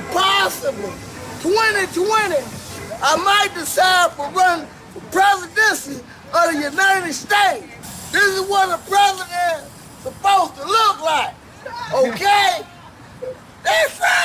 that possibly 2020, I might decide for running for presidency of the United States. This is what a president is supposed to look like, okay? That's right.